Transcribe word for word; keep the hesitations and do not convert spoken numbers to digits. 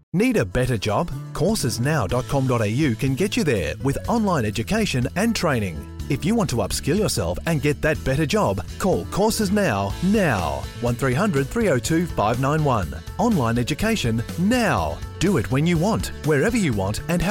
Need a better job? courses now dot com dot a u can get you there with online education and training. If you want to upskill yourself and get that better job, call Courses Now, now. one three hundred three oh two five nine one. Online education now. Do it when you want, wherever you want and how